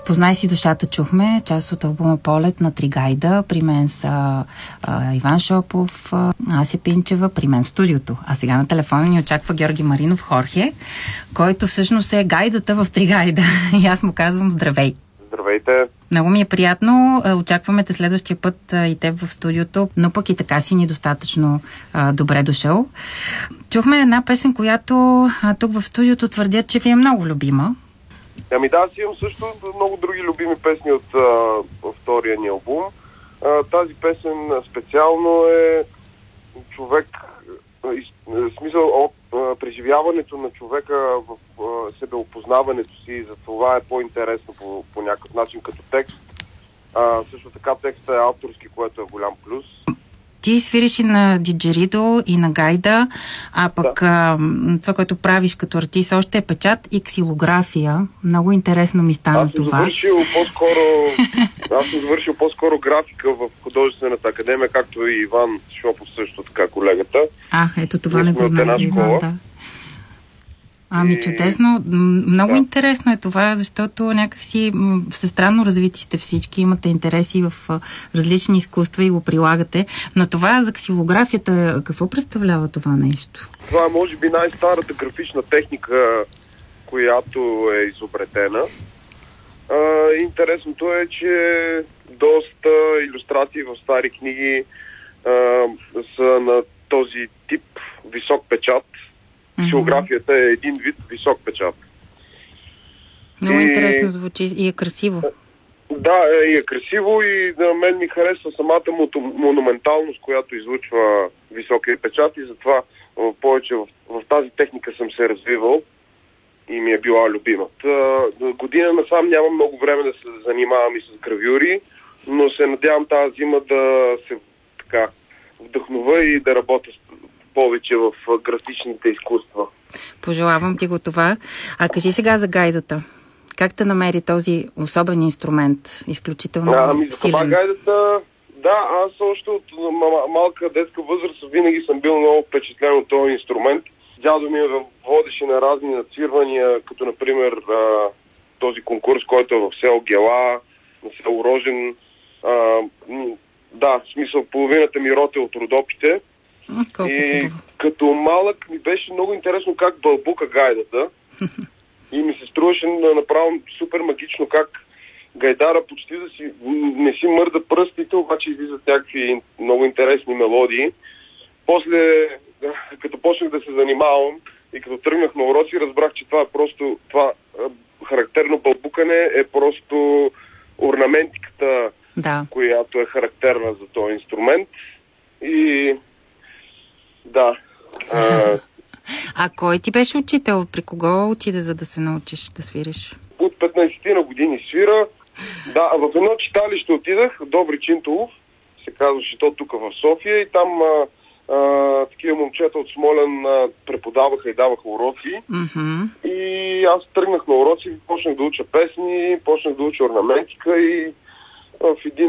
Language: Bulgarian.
Познай си душата чухме, част от албума Полет на Три гайда. При мен са Иван Шопов, Ася Пинчева, при мен в студиото. А сега на телефона ни очаква Георги Маринов Хорхе, който всъщност е гайдата в Три гайда. И аз му казвам здравей. Здравейте. Много ми е приятно. Очакваме те следващия път и теб в студиото, но пък и така си ни достатъчно добре дошъл. Чухме една песен, която тук в студиото твърдят, че ви е много любима. Ами да, аз имам също много други любими песни от втория ни албум. Тази песен специално е човек, смисъл от преживяването на човека в себеопознаването си, за това е по-интересно по някакъв начин като текст. Също така текстът е авторски, което е голям плюс. Ти свириш и на диджеридо, и на гайда, а пък това, което правиш като артист, още е печат и ксилография. Много интересно ми стана това. Аз съм завършил по-скоро графика в художествената академия, както и Иван Шопов също така, колегата. Ето това не го знам за Иван, да. Ами чудесно. Много интересно е това, защото някакси всестранно развити сте всички, имате интереси в различни изкуства и го прилагате. Но това за ксилографията, какво представлява това нещо? Това е може би най-старата графична техника, която е изобретена. Интересното е, че доста илюстрации в стари книги са на този тип висок печат. Ксилографията е един вид висок печат. Много интересно звучи и е красиво. Да, и е красиво и на мен ми харесва самата монументалност, която излучва високия печат и затова повече в тази техника съм се развивал и ми е била любима. Година насам нямам много време да се занимавам и с гравюри, но се надявам тази зима да се така вдъхнува и да работя повече в графичните изкуства. Пожелавам ти го това. А кажи сега за гайдата. Как те намери този особен инструмент? Изключително силен. За това гайдата, да, аз още от малка детска възраст винаги съм бил много впечатлен от този инструмент. Дядо ми водеше на разни нацирвания, като например този конкурс, който е в село Гела, на село Рожен. Да, в смисъл половината ми род е от Родопите. И като малък ми беше много интересно как бълбука гайдата и ми се струваше да направим супер магично как гайдара почти да си не си мърда пръстите, обаче излизат някакви много интересни мелодии. После, като почнах да се занимавам и като тръгнах на уроци, разбрах, че това характерно бълбукане е просто орнаментиката, която е характерна за този инструмент. И да. А кой ти беше учител? При кого отиде, за да се научиш да свириш? От 15 на години свира. Да, в едно читалище отидах, Добри Чинтолов, се казваше то тук в София, и там такива момчета от Смолян преподаваха и даваха уроци. И аз тръгнах на уроци, почнах да уча песни, почнах да уча орнаментика и в един